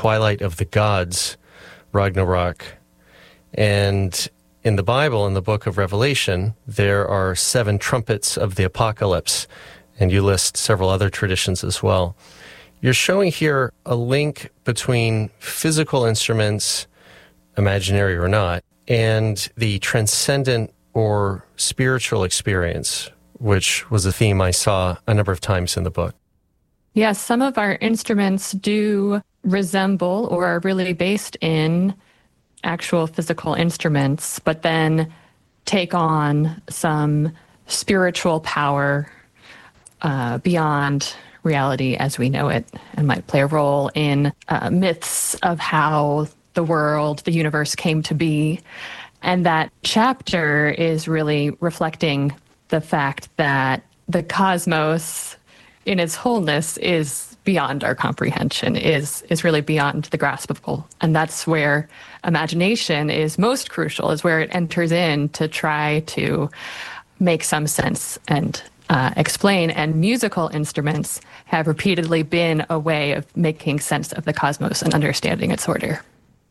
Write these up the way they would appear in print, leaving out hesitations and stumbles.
twilight of the gods, Ragnarok. And in the Bible, in the book of Revelation, there are 7 trumpets of the apocalypse, and you list several other traditions as well. You're showing here a link between physical instruments, imaginary or not, and the transcendent or spiritual experience, which was a theme I saw a number of times in the book. Yes, some of our instruments do resemble or are really based in actual physical instruments, but then take on some spiritual power beyond reality as we know it, and might play a role in myths of how the world, the universe came to be. And that chapter is really reflecting the fact that the cosmos in its wholeness is beyond our comprehension, is really beyond the graspable. And that's where imagination is most crucial, is where it enters in to try to make some sense and explain. And musical instruments have repeatedly been a way of making sense of the cosmos and understanding its order.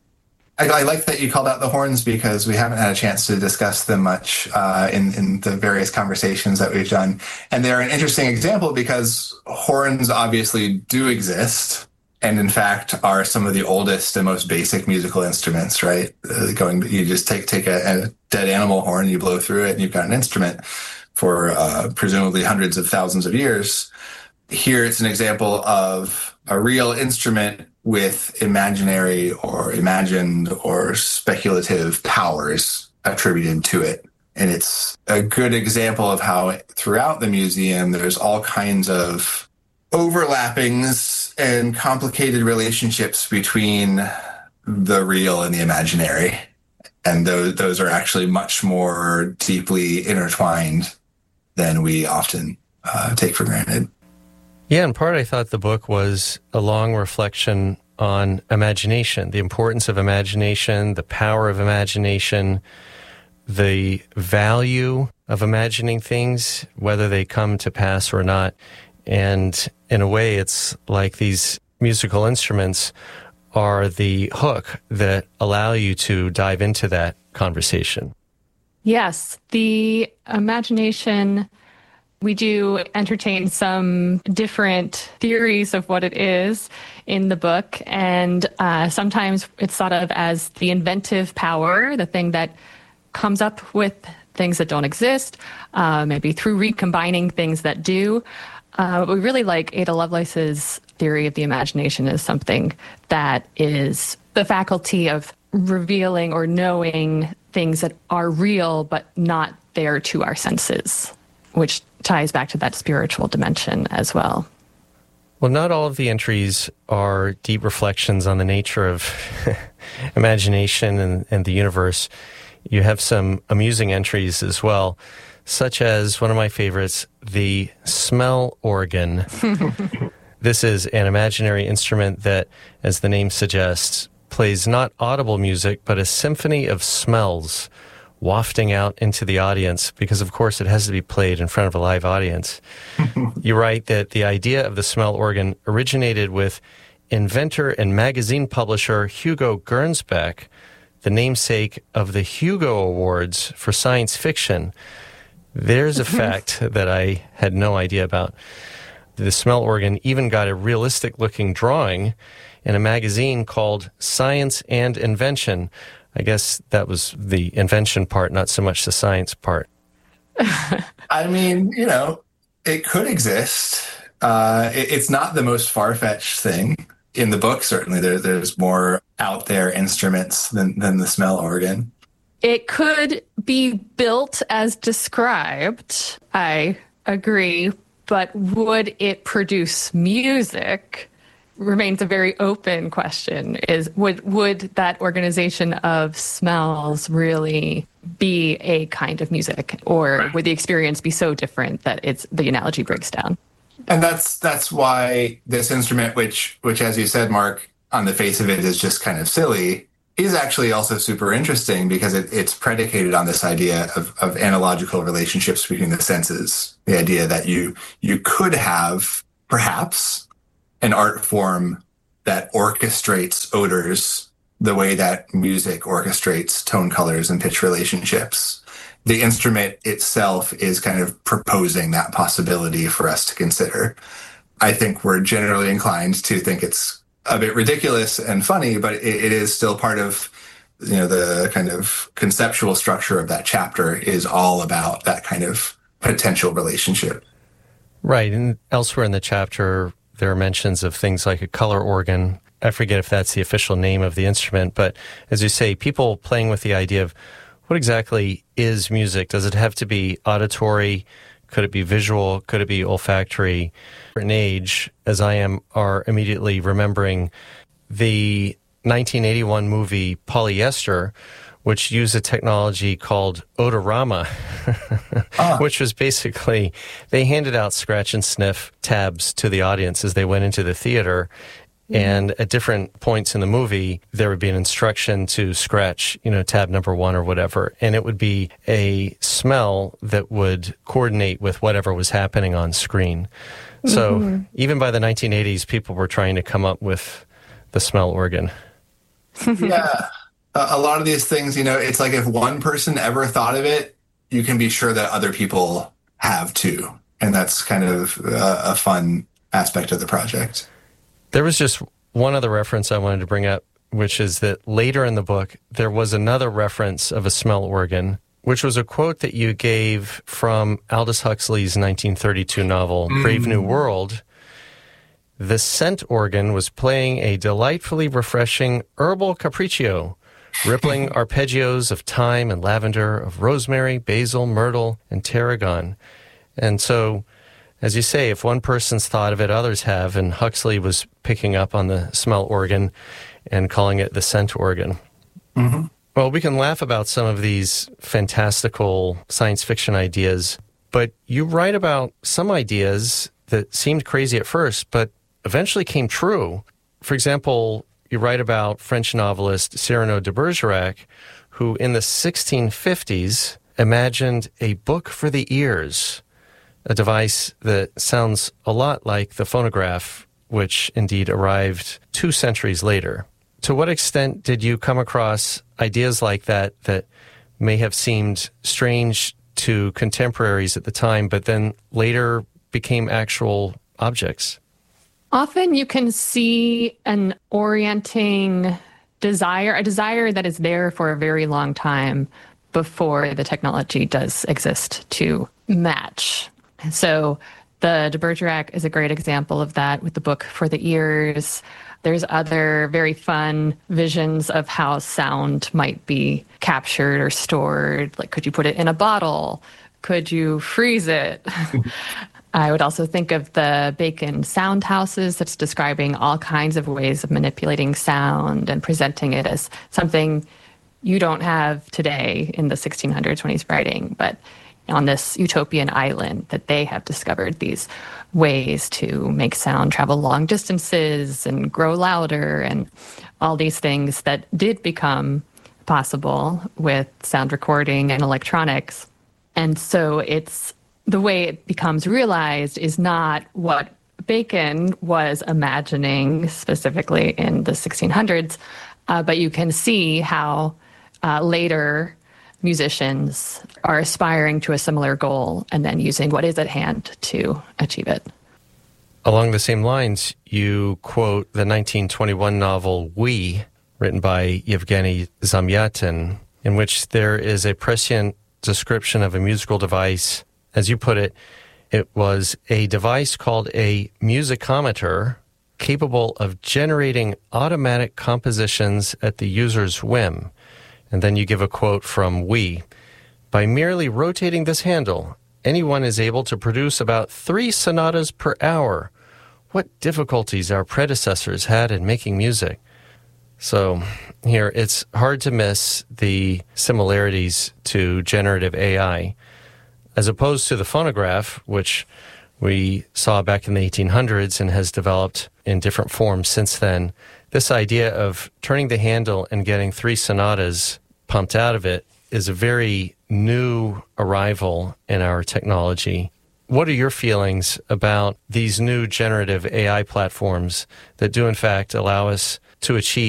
I like that you called out the horns, because we haven't had a chance to discuss them much in the various conversations that we've done. And they're an interesting example because horns obviously do exist, and in fact are some of the oldest and most basic musical instruments, right? You just take a dead animal horn, you blow through it, and you've got an instrument for presumably hundreds of thousands of years. Here it's an example of a real instrument with imaginary or imagined or speculative powers attributed to it. And it's a good example of how throughout the museum there's all kinds of overlappings and complicated relationships between the real and the imaginary. And those are actually much more deeply intertwined than we often take for granted. Yeah, in part I thought the book was a long reflection on imagination, the importance of imagination, the power of imagination, the value of imagining things, whether they come to pass or not. And in a way, it's like these musical instruments are the hook that allow you to dive into that conversation. Yes, the imagination, we do entertain some different theories of what it is in the book. And sometimes it's thought of as the inventive power, the thing that comes up with things that don't exist, maybe through recombining things that do. We really like Ada Lovelace's theory of the imagination as something that is the faculty of revealing or knowing things that are real but not there to our senses, which ties back to that spiritual dimension as well. Well, not all of the entries are deep reflections on the nature of imagination and the universe. You have some amusing entries as well, such as one of my favorites, the smell organ. This is an imaginary instrument that, as the name suggests, plays not audible music, but a symphony of smells wafting out into the audience, because of course it has to be played in front of a live audience. You write that the idea of the smell organ originated with inventor and magazine publisher Hugo Gernsback, the namesake of the Hugo Awards for science fiction. There's a fact that I had no idea about. The smell organ even got a realistic-looking drawing in a magazine called Science and Invention. I guess that was the invention part, not so much the science part. I mean, it could exist. It's not the most far-fetched thing. In the book, certainly, there's more out there instruments than the smell organ. It could be built as described, I agree, but would it produce music? Remains a very open question. Would that organization of smells really be a kind of music, or would the experience be so different that the analogy breaks down? And that's why this instrument, which as you said, Mark, on the face of it is just kind of silly, is actually also super interesting, because it's predicated on this idea of analogical relationships between the senses. The idea that you could have perhaps an art form that orchestrates odors the way that music orchestrates tone colors and pitch relationships. The instrument itself is kind of proposing that possibility for us to consider. I think we're generally inclined to think it's a bit ridiculous and funny, but it is still part of, the kind of conceptual structure of that chapter is all about that kind of potential relationship. Right. And elsewhere in the chapter, there are mentions of things like a color organ. I forget if that's the official name of the instrument, but as you say, people playing with the idea of what exactly is music? Does it have to be auditory? Could it be visual? Could it be olfactory? An age, as I am, are immediately remembering the 1981 movie Polyester, which used a technology called odorama, which was basically, they handed out scratch and sniff tabs to the audience as they went into the theater. And at different points in the movie, there would be an instruction to scratch, tab number 1 or whatever. And it would be a smell that would coordinate with whatever was happening on screen. So even by the 1980s, people were trying to come up with the smell organ. Yeah. A lot of these things, it's like if one person ever thought of it, you can be sure that other people have too. And that's kind of a fun aspect of the project. There was just one other reference I wanted to bring up, which is that later in the book, there was another reference of a smell organ, which was a quote that you gave from Aldous Huxley's 1932 novel, Brave New World. The scent organ was playing a delightfully refreshing herbal capriccio, rippling arpeggios of thyme and lavender, of rosemary, basil, myrtle, and tarragon. And so, as you say, if one person's thought of it, others have, and Huxley was picking up on the smell organ and calling it the scent organ. Mm-hmm. Well, we can laugh about some of these fantastical science fiction ideas, but you write about some ideas that seemed crazy at first, but eventually came true. For example, you write about French novelist Cyrano de Bergerac, who in the 1650s imagined a book for the ears, a device that sounds a lot like the phonograph, which indeed arrived 2 centuries later. To what extent did you come across ideas like that that may have seemed strange to contemporaries at the time, but then later became actual objects? Often you can see an orienting desire, a desire that is there for a very long time before the technology does exist to match. So the de Bergerac is a great example of that with the book for the ears. There's other very fun visions of how sound might be captured or stored. Like, could you put it in a bottle? Could you freeze it? I would also think of the Bacon sound houses that's describing all kinds of ways of manipulating sound and presenting it as something you don't have today in the 1600s when he's writing, but on this utopian island that they have discovered these ways to make sound travel long distances and grow louder and all these things that did become possible with sound recording and electronics. And so it's the way it becomes realized is not what Bacon was imagining specifically in the 1600s, but you can see how later musicians are aspiring to a similar goal and then using what is at hand to achieve it. Along the same lines, you quote the 1921 novel We, written by Yevgeny Zamyatin, in which there is a prescient description of a musical device. As you put it, it was a device called a musicometer capable of generating automatic compositions at the user's whim. And then you give a quote from We. By merely rotating this handle, anyone is able to produce about 3 sonatas per hour. What difficulties our predecessors had in making music. So here, it's hard to miss the similarities to generative AI. As opposed to the phonograph, which we saw back in the 1800s and has developed in different forms since then, this idea of turning the handle and getting 3 sonatas pumped out of it is a very new arrival in our technology. what are your feelings about these new generative AI platforms that do, in fact, allow us to achieve